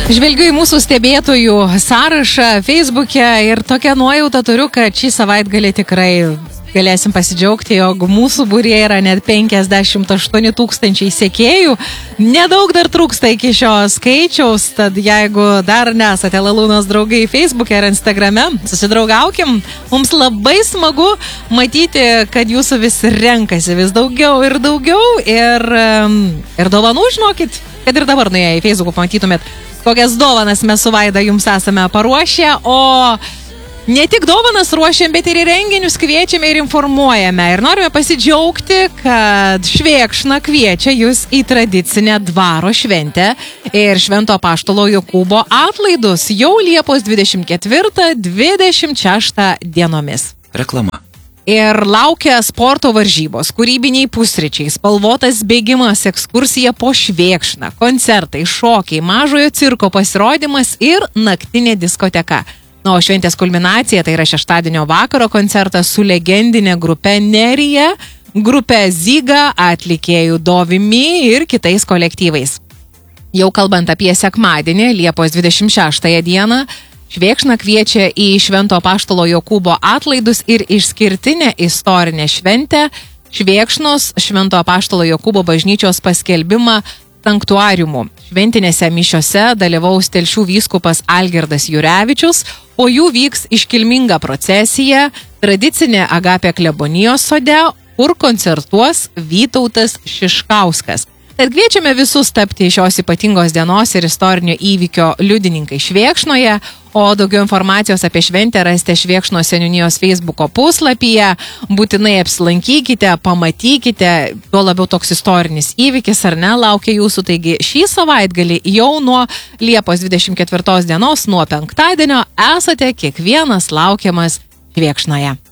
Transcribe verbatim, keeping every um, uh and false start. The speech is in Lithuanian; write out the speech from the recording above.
Žvelgiu į mūsų stebėtojų sąrašą Facebook'e ir tokią nuojautą turiu, kad šį savaitgalį tikrai galėsim pasidžiaugti, jog mūsų būryje yra net penkiasdešimt aštuoni tūkstančiai sekėjų. Nedaug dar trūksta iki šio skaičiaus, tad jeigu dar nesate Lalūnos draugai Facebook'e ir Instagrame, susidraugaukim. Mums labai smagu matyti, kad jūsų vis renkasi vis daugiau ir daugiau ir, ir dovanų, žinokit, kad ir dabar nuėję į Facebook'ą pamatytumėt, kokias dovanas mes su Vaida jums esame paruošę, o ne tik dovanas ruošiam, bet ir į renginius kviečiame ir informuojame. Ir norime pasidžiaugti, kad Švėkšna kviečia jūs į tradicinę dvaro šventę ir Švento Apaštalo Jokūbo atlaidus jau Liepos dvidešimt ketvirtą dvidešimt šeštą dienomis. Reklama. Ir laukia sporto varžybos, kūrybiniai pusryčiai, spalvotas bėgimas, ekskursija po Švėkšną, koncertai, šokiai, mažojo cirko pasirodymas ir naktinė diskoteka. Na, o šventės kulminacija tai yra šeštadienio vakaro koncertas su legendinė grupe Nerija, grupe Zyga, atlikėjų Dovimi ir kitais kolektyvais. Jau kalbant apie sekmadienį, Liepos dvidešimt šeštąją dieną, Švėkšna kviečia į Švento Apaštalo Jokūbo atlaidus ir išskirtinę istorinę šventę Švėkšnos Švento Apaštalo Jokūbo bažnyčios paskelbimą sanktuariumu. Šventinėse mišiose dalyvaus Telšių vyskupas Algirdas Jurevičius, o jų vyks iškilminga procesija, tradicinė Agapė klebonijos sode, kur koncertuos Vytautas Šiškauskas. Tad kviečiame visus tapti šios ypatingos dienos ir istorinio įvykio liudininkai Švėkšnoje, o daugiau informacijos apie šventę rasite Švėkšnos seniūnijos Facebooko puslapyje. Būtinai apsilankykite, pamatykite, tuo labiau toks istorinis įvykis ar ne laukia jūsų. Taigi šį savaitgalį jau nuo Liepos dvidešimt ketvirtos dienos, nuo penktadienio, esate kiekvienas laukiamas Švėkšnoje.